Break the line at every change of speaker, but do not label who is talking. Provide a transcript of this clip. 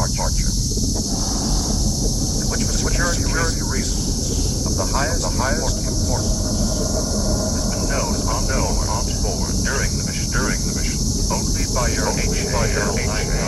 departure, which for security reasons of the highest importance has been known on board during the mission only by your HAL